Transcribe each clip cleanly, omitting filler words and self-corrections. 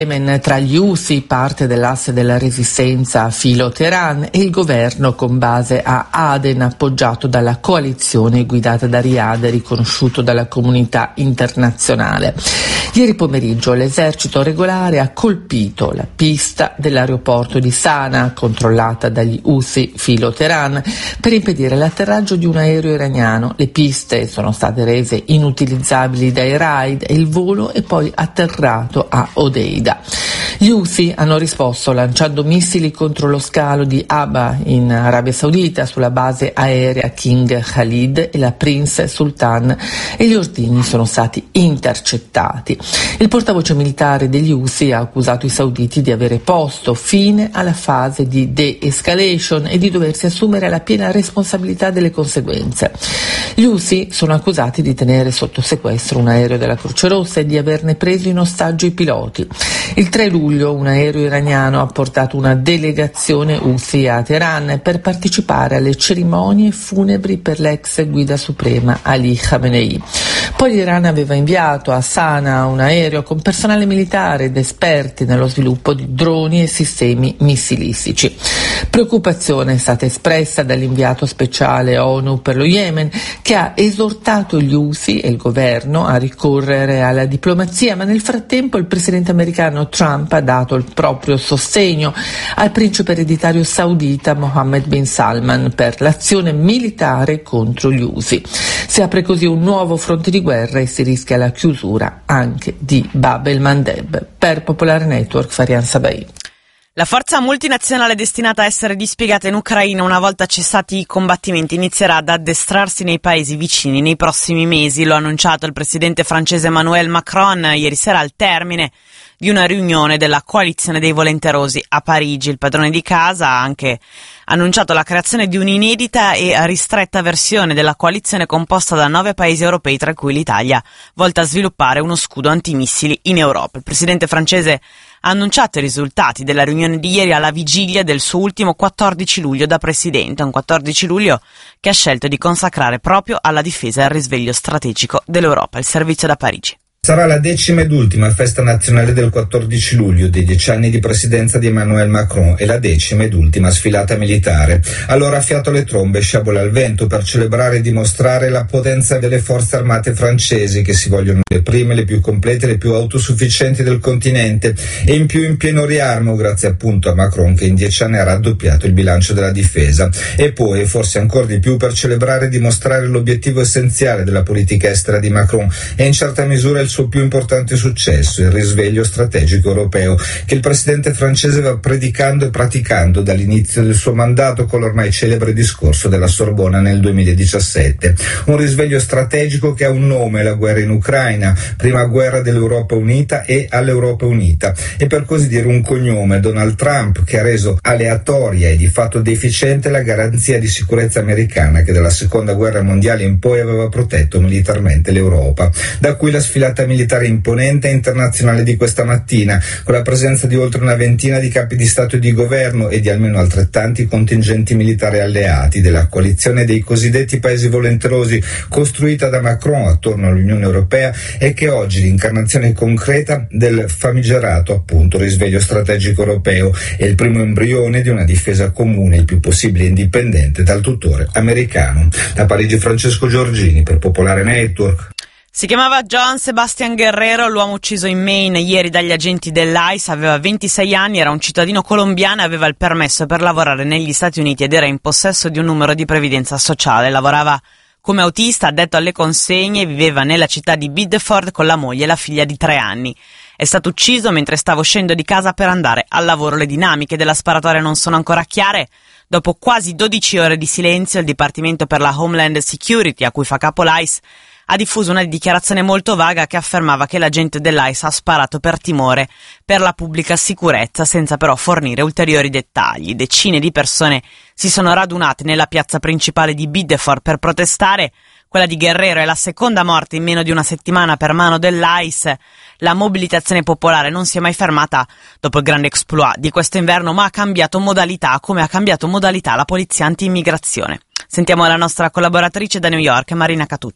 Yemen, tra gli Houthi, parte dell'asse della resistenza a filo Teheran, e il governo con base a Aden, appoggiato dalla coalizione guidata da Riyadh e riconosciuto dalla comunità internazionale. Ieri pomeriggio l'esercito regolare ha colpito la pista dell'aeroporto di Sana'a, controllata dagli Houthi filo Teheran, per impedire l'atterraggio di un aereo iraniano. Le piste sono state rese inutilizzabili dai raid e il volo è poi atterrato a Hodeida. Gli Houthi hanno risposto lanciando missili contro lo scalo di Aba in Arabia Saudita, sulla base aerea King Khalid e la Prince Sultan, e gli ordini sono stati intercettati. Il portavoce militare degli Houthi ha accusato i sauditi di avere posto fine alla fase di de-escalation e di doversi assumere la piena responsabilità delle conseguenze. Gli Houthi sono accusati di tenere sotto sequestro un aereo della Croce Rossa e di averne preso in ostaggio i piloti. Il 3 luglio un aereo iraniano ha portato una delegazione Houthi a Teheran per partecipare alle cerimonie funebri per l'ex guida suprema Ali Khamenei. Poi l'Iran aveva inviato a Sana'a un aereo con personale militare ed esperti nello sviluppo di droni e sistemi missilistici. Preoccupazione è stata espressa dall'inviato speciale ONU per lo Yemen, che ha esortato gli Houthi e il governo a ricorrere alla diplomazia, ma nel frattempo il presidente americano Trump ha dato il proprio sostegno al principe ereditario saudita Mohammed bin Salman per l'azione militare contro gli Houthi. Si apre così un nuovo fronte di guerra e si rischia la chiusura anche di Bab el-Mandeb. Per Popolare Network, Farian Sabai. La forza multinazionale destinata a essere dispiegata in Ucraina una volta cessati i combattimenti inizierà ad addestrarsi nei paesi vicini nei prossimi mesi. Lo ha annunciato il presidente francese Emmanuel Macron ieri sera al termine di una riunione della coalizione dei volenterosi a Parigi. Il padrone di casa ha anche annunciato la creazione di un'inedita e ristretta versione della coalizione composta da 9 paesi europei, tra cui l'Italia, volta a sviluppare uno scudo antimissili in Europa. Il presidente francese ha annunciato i risultati della riunione di ieri alla vigilia del suo ultimo 14 luglio da presidente, un 14 luglio che ha scelto di consacrare proprio alla difesa e al risveglio strategico dell'Europa. Il servizio da Parigi. Sarà la 10ª ed ultima festa nazionale del 14 luglio dei 10 anni di presidenza di Emmanuel Macron e la 10ª ed ultima sfilata militare. Allora a fiato le trombe e sciabole al vento per celebrare e dimostrare la potenza delle forze armate francesi, che si vogliono le prime, le più complete, le più autosufficienti del continente, e in più in pieno riarmo grazie appunto a Macron, che in 10 anni ha raddoppiato il bilancio della difesa. E poi, forse ancora di più, per celebrare e dimostrare l'obiettivo essenziale della politica estera di Macron e in certa misura il suo più importante successo, il risveglio strategico europeo, che il presidente francese va predicando e praticando dall'inizio del suo mandato con l'ormai celebre discorso della Sorbona nel 2017. Un risveglio strategico che ha un nome: la guerra in Ucraina, prima guerra dell'Europa unita e all'Europa unita, e per così dire un cognome: Donald Trump, che ha reso aleatoria e di fatto deficiente la garanzia di sicurezza americana che dalla seconda guerra mondiale in poi aveva protetto militarmente l'Europa. Da cui la sfilata militare imponente e internazionale di questa mattina, con la presenza di oltre una ventina di capi di Stato e di governo e di almeno altrettanti contingenti militari alleati della coalizione dei cosiddetti paesi volenterosi costruita da Macron attorno all'Unione Europea, e che oggi è l'incarnazione concreta del famigerato appunto risveglio strategico europeo e il primo embrione di una difesa comune il più possibile indipendente dal tutore americano. Da Parigi, Francesco Giorgini per Popolare Network. Si chiamava Joan Sebastian Guerrero, l'uomo ucciso in Maine ieri dagli agenti dell'ICE, aveva 26 anni, era un cittadino colombiano e aveva il permesso per lavorare negli Stati Uniti ed era in possesso di un numero di previdenza sociale. Lavorava come autista, addetto alle consegne, e viveva nella città di Biddeford con la moglie e la figlia di 3 anni. È stato ucciso mentre stava uscendo di casa per andare al lavoro. Le dinamiche della sparatoria non sono ancora chiare. Dopo quasi 12 ore di silenzio, il Dipartimento per la Homeland Security, a cui fa capo l'ICE, ha diffuso una dichiarazione molto vaga che affermava che l'agente dell'ICE ha sparato per timore per la pubblica sicurezza, senza però fornire ulteriori dettagli. Decine di persone si sono radunate nella piazza principale di Biddeford per protestare. Quella di Guerrero è la seconda morte in meno di una settimana per mano dell'ICE. La mobilitazione popolare non si è mai fermata dopo il grande exploit di questo inverno, ma ha cambiato modalità, come ha cambiato modalità la polizia anti-immigrazione. Sentiamo la nostra collaboratrice da New York, Marina Catucci.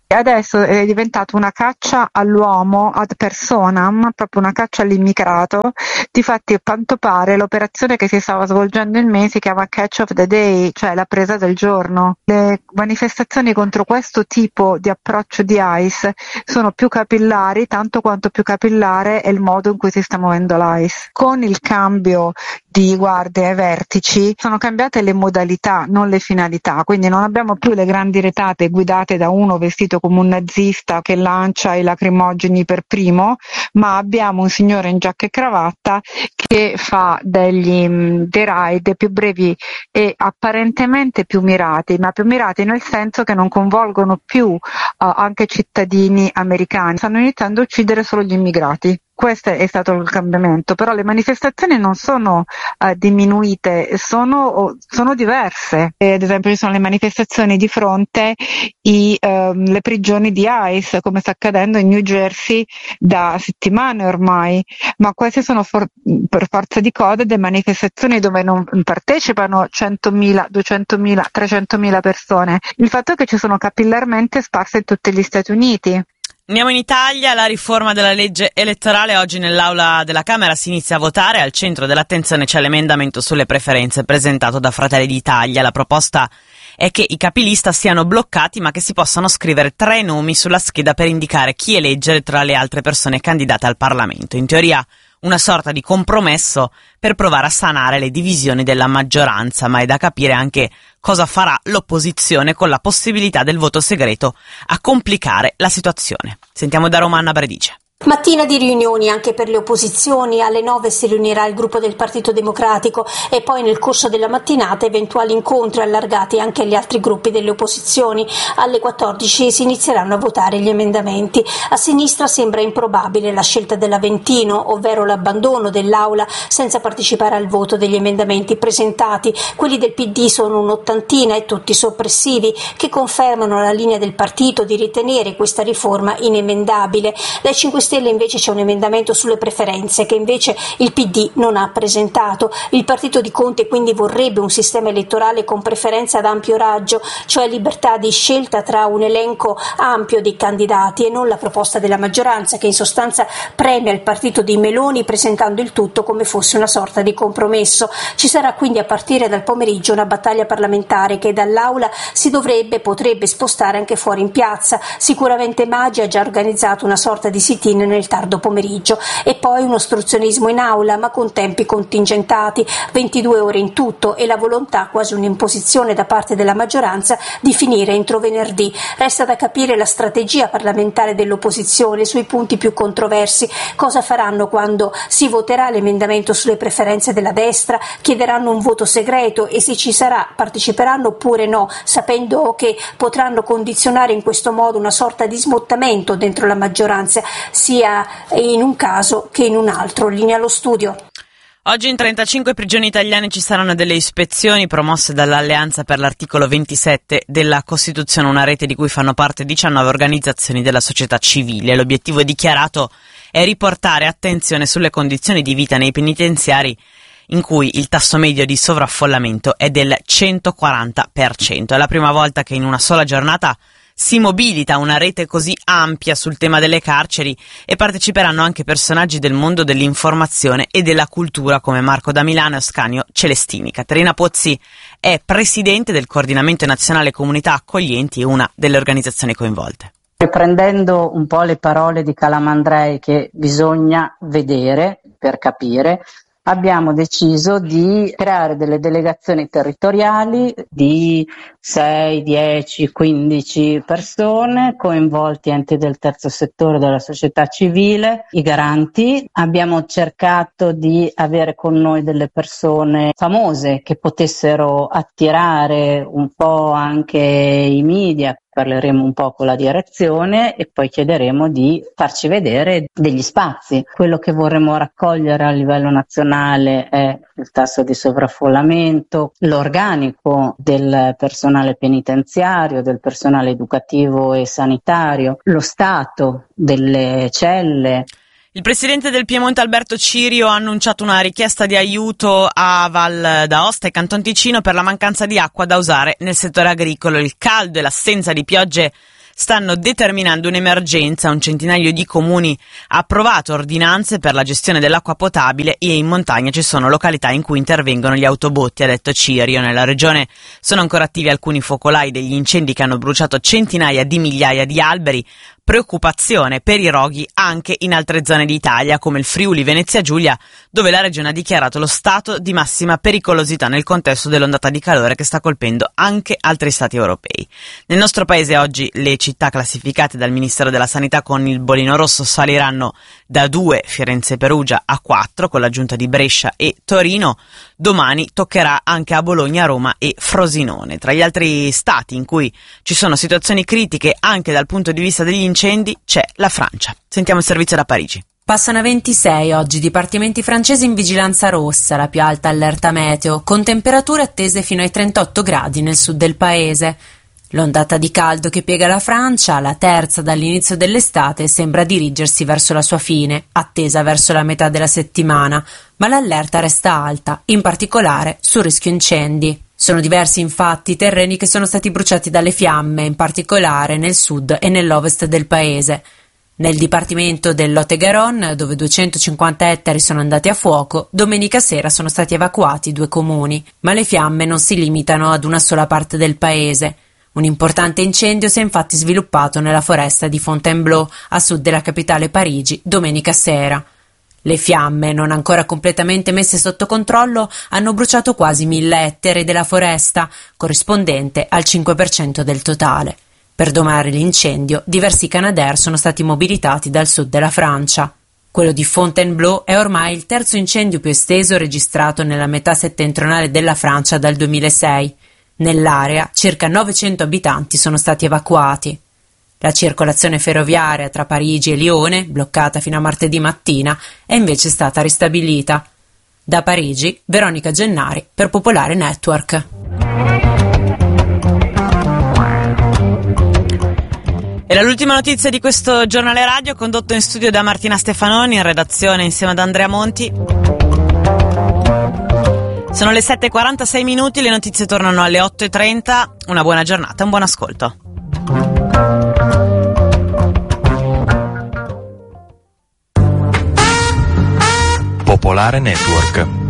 Adesso è diventata una caccia all'uomo ad personam, proprio una caccia all'immigrato. Difatti, a quanto pare, l'operazione che si stava svolgendo in Maine si chiama Catch of the Day, cioè la presa del giorno. Le manifestazioni contro questo tipo di approccio di ICE sono più capillari, tanto quanto più capillare è il modo in cui si sta muovendo l'ICE. Con il cambio di guardie ai vertici sono cambiate le modalità, non le finalità, quindi non abbiamo più le grandi retate guidate da uno vestito come un nazista che lancia i lacrimogeni per primo, ma abbiamo un signore in giacca e cravatta che fa dei raid più brevi e apparentemente più mirati, ma più mirati nel senso che non coinvolgono più anche cittadini americani, stanno iniziando a uccidere solo gli immigrati. Questo è stato il cambiamento, però le manifestazioni non sono diminuite, sono diverse. Ad esempio ci sono le manifestazioni di fronte le prigioni di ICE, come sta accadendo in New Jersey da settimane ormai, ma queste sono per forza di cose delle manifestazioni dove non partecipano 100.000, 200.000, 300.000 persone. Il fatto è che ci sono capillarmente sparse in tutti gli Stati Uniti. Andiamo in Italia, la riforma della legge elettorale. Oggi nell'aula della Camera si inizia a votare, al centro dell'attenzione c'è l'emendamento sulle preferenze presentato da Fratelli d'Italia. La proposta è che i capilista siano bloccati ma che si possano scrivere 3 nomi sulla scheda per indicare chi eleggere tra le altre persone candidate al Parlamento. In teoria una sorta di compromesso per provare a sanare le divisioni della maggioranza, ma è da capire anche cosa farà l'opposizione con la possibilità del voto segreto a complicare la situazione. Sentiamo da Roma Anna Bradice. Mattina di riunioni anche per le opposizioni, alle 9 si riunirà il gruppo del Partito Democratico e poi nel corso della mattinata eventuali incontri allargati anche agli altri gruppi delle opposizioni. Alle 14 si inizieranno a votare gli emendamenti. A sinistra sembra improbabile la scelta dell'Aventino, ovvero l'abbandono dell'aula senza partecipare al voto degli emendamenti presentati. Quelli del PD sono un'ottantina e tutti soppressivi, che confermano la linea del partito di ritenere questa riforma inemendabile. Dai 5 Stelle invece c'è un emendamento sulle preferenze che invece il PD non ha presentato. Il partito di Conte quindi vorrebbe un sistema elettorale con preferenze ad ampio raggio, cioè libertà di scelta tra un elenco ampio di candidati e non la proposta della maggioranza che in sostanza premia il partito di Meloni presentando il tutto come fosse una sorta di compromesso. Ci sarà quindi a partire dal pomeriggio una battaglia parlamentare che dall'aula potrebbe spostare anche fuori in piazza. Sicuramente Maggi ha già organizzato una sorta di sit-in nel tardo pomeriggio e poi un ostruzionismo in aula ma con tempi contingentati, 22 ore in tutto, e la volontà, quasi un'imposizione da parte della maggioranza, di finire entro venerdì. Resta da capire la strategia parlamentare dell'opposizione sui punti più controversi. Cosa faranno quando si voterà l'emendamento sulle preferenze della destra? Chiederanno un voto segreto e se ci sarà parteciperanno oppure no, sapendo che potranno condizionare in questo modo una sorta di smottamento dentro la maggioranza sia in un caso che in un altro. Linea allo studio. Oggi in 35 prigioni italiane ci saranno delle ispezioni promosse dall'Alleanza per l'articolo 27 della Costituzione, una rete di cui fanno parte 19 organizzazioni della società civile. L'obiettivo dichiarato è riportare attenzione sulle condizioni di vita nei penitenziari in cui il tasso medio di sovraffollamento è del 140%. È la prima volta che in una sola giornata si mobilita una rete così ampia sul tema delle carceri e parteciperanno anche personaggi del mondo dell'informazione e della cultura come Marco da Milano e Ascanio Celestini. Caterina Pozzi è presidente del Coordinamento Nazionale Comunità Accoglienti e una delle organizzazioni coinvolte. Riprendendo un po' le parole di Calamandrei che bisogna vedere per capire, abbiamo deciso di creare delle delegazioni territoriali di 6, 10, 15 persone, coinvolti enti del terzo settore, della società civile, i garanti. Abbiamo cercato di avere con noi delle persone famose che potessero attirare un po' anche i media. Parleremo un po' con la direzione e poi chiederemo di farci vedere degli spazi. Quello che vorremmo raccogliere a livello nazionale è il tasso di sovraffollamento, l'organico del personale penitenziario, del personale educativo e sanitario, lo stato delle celle. Il presidente del Piemonte Alberto Cirio ha annunciato una richiesta di aiuto a Val d'Aosta e Canton Ticino per la mancanza di acqua da usare nel settore agricolo. Il caldo e l'assenza di piogge stanno determinando un'emergenza. Un centinaio di comuni ha approvato ordinanze per la gestione dell'acqua potabile e in montagna ci sono località in cui intervengono gli autobotti, ha detto Cirio. Nella regione sono ancora attivi alcuni focolai degli incendi che hanno bruciato centinaia di migliaia di alberi. Preoccupazione per i roghi anche in altre zone d'Italia come il Friuli Venezia Giulia, dove la regione ha dichiarato lo stato di massima pericolosità nel contesto dell'ondata di calore che sta colpendo anche altri stati europei. Nel nostro paese oggi le città classificate dal Ministero della Sanità con il bollino rosso saliranno da 2, Firenze e Perugia, a 4 con l'aggiunta di Brescia e Torino. Domani toccherà anche a Bologna, Roma e Frosinone. Tra gli altri stati in cui ci sono situazioni critiche anche dal punto di vista degli incendi c'è la Francia. Sentiamo il servizio da Parigi. Passano a 26 oggi dipartimenti francesi in vigilanza rossa, la più alta allerta meteo, con temperature attese fino ai 38 gradi nel sud del paese. L'ondata di caldo che piega la Francia, la terza dall'inizio dell'estate, sembra dirigersi verso la sua fine, attesa verso la metà della settimana, ma l'allerta resta alta, in particolare sul rischio incendi. Sono diversi infatti i terreni che sono stati bruciati dalle fiamme, in particolare nel sud e nell'ovest del paese. Nel dipartimento del Lot-et-Garonne, dove 250 ettari sono andati a fuoco, domenica sera sono stati evacuati 2 comuni, ma le fiamme non si limitano ad una sola parte del paese. Un importante incendio si è infatti sviluppato nella foresta di Fontainebleau, a sud della capitale Parigi, domenica sera. Le fiamme, non ancora completamente messe sotto controllo, hanno bruciato quasi 1000 ettari della foresta, corrispondente al 5% del totale. Per domare l'incendio, diversi Canadair sono stati mobilitati dal sud della Francia. Quello di Fontainebleau è ormai il terzo incendio più esteso registrato nella metà settentrionale della Francia dal 2006. Nell'area, circa 900 abitanti sono stati evacuati. La circolazione ferroviaria tra Parigi e Lione, bloccata fino a martedì mattina, è invece stata ristabilita. Da Parigi, Veronica Gennari per Popolare Network. Era l'ultima notizia di questo giornale radio, condotto in studio da Martina Stefanoni, in redazione insieme ad Andrea Monti. Sono le 7:46 minuti, le notizie tornano alle 8:30. Una buona giornata, un buon ascolto. Popolare Network.